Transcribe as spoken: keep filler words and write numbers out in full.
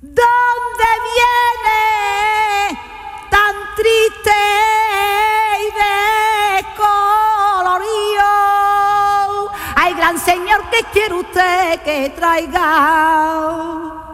¿Dónde viene tan triste y descolorido? Ay, gran señor, ¿qué quiere usted que traiga?